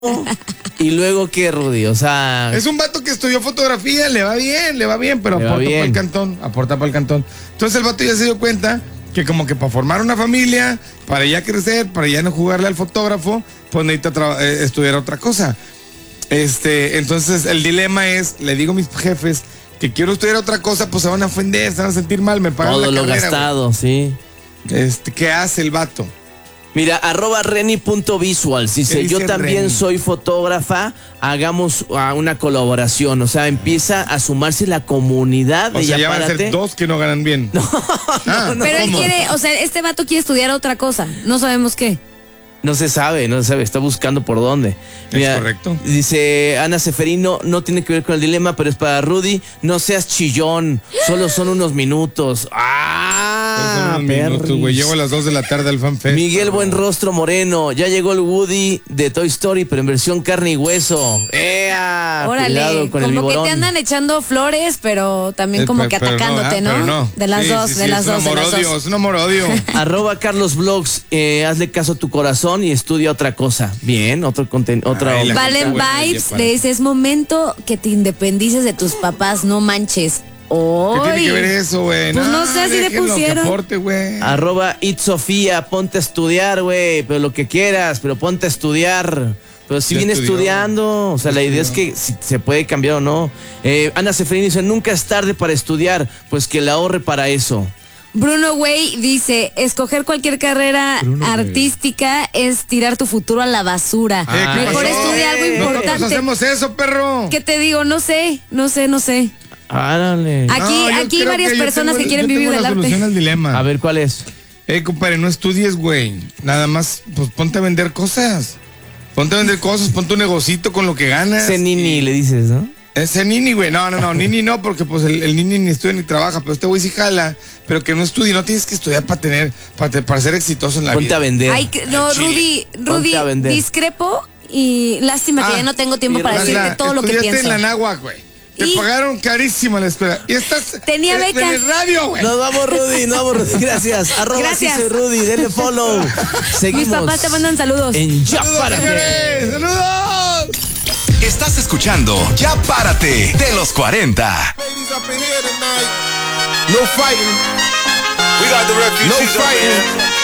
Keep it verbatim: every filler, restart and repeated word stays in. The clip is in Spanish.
¿Y luego qué, Rudy? O sea... Es un vato que estudió fotografía, le va bien, le va bien, pero Le va aporta bien. para el cantón, aporta para el cantón. Entonces el vato ya se dio cuenta que como que para formar una familia, para ya crecer, para ya no jugarle al fotógrafo, pues necesita tra- eh, estudiar otra cosa. Este, entonces el dilema es, le digo a mis jefes que quiero estudiar otra cosa, pues se van a ofender, se van a sentir mal, me pagan Todo la lo carrera, gastado, sí. güey. Este, ¿qué hace el vato? Mira, arroba reni.visuals. Dice, ¿Qué dice yo también Reni? soy fotógrafa, hagamos uh, una colaboración. O sea, empieza a sumarse la comunidad de O sea, Ya ya van a Párate. ser dos que no ganan bien. No, ah, Pero él ¿cómo? quiere, o sea, este vato quiere estudiar otra cosa. No sabemos qué. No se sabe, no se sabe, está buscando por dónde. Es correcto. Dice Ana Seferino, no tiene que ver con el dilema, pero es para Rudy. No seas chillón, solo son unos minutos. ¡Ah! Son unos minutos, perris. güey. Llego a las dos de la tarde al FanFest. Miguel Buenrostro Moreno, ya llegó el Woody de Toy Story, pero en versión carne y hueso. ¡Ea! Órale, Cuidado con el como que viborón. te andan echando flores, pero también Eh, como pe- que pero atacándote, ah, ¿no? pero no. De las Sí, dos, sí, de sí, las es dos, un de las amor-odio, dos. es un amor-odio. Arroba Carlos Vlogs, eh, hazle caso a tu corazón y estudia otra cosa. Bien, otro contenido, otra. Ay, la- Valen Bueno, ya Vibes para. le dice, es momento que te independices de tus papás, no manches. ¿Qué tiene que ver ¡Ay! eso, güey? Pues no sé, así le déjenlo, que pusieron. aporte, güey. Arroba It Sofía, ponte a estudiar, güey, pero lo que quieras, pero ponte a estudiar. Pero si Ya viene estudió. estudiando, o sea, Ya la idea es estudió. que si se puede cambiar o no. Eh, Ana Seferino dice, nunca es tarde para estudiar, pues que la ahorre para eso. Bruno Güey dice, escoger cualquier carrera Bruno, güey. artística es tirar tu futuro a la basura. Eh, ¿qué Mejor pasó? estudia algo Nosotros importante. hacemos eso, perro. ¿Qué te digo? No sé, no sé, no sé. Árale. Aquí, No, yo aquí hay creo varias que yo personas tengo- que quieren yo vivir tengo del la solución arte. al dilema. A ver, ¿cuál es? Eh, compadre, no estudies, güey. Nada más, pues ponte a vender cosas. Ponte a vender cosas, ponte un negocito con lo que ganas. Ese nini, le dices, ¿no? Ese nini, güey. No, no, no, nini no, porque pues el, el nini ni estudia ni trabaja, pero este güey sí jala. Pero que no estudie, no tienes que estudiar para tener, para, te- para ser exitoso en la Ponte vida. a vender. Ay, que- no, Rudy, Ponte Rudy, a vender. discrepo y lástima que Ah, ya no tengo tiempo y para Rosla, decirte todo lo que Estudiaste pienso. en la náhuac, güey. Te Y- pagaron carísimo en la escuela. Y estás Tenía en- beca. en el radio, güey. Nos vamos, Rudy, nos vamos, Rudy. Gracias. Arroba Gracias. sí soy Rudy, denle follow. Seguimos. Mis papás te mandan saludos. En Ya ¡Saludos, Párate. señores! ¡Saludos! Estás escuchando Ya Párate de los cuarenta. Ladies up in here tonight. No fighting. We got the refugees No up in fighting. here.